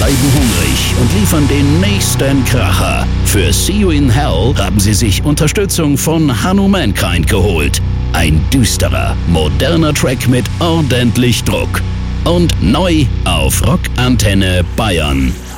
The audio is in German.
bleiben hungrig und liefern den nächsten Kracher. Für See You in Hell haben sie sich Unterstützung von Hanno Mankind geholt. Ein düsterer, moderner Track mit ordentlich Druck. Und neu auf Rock Antenne Bayern.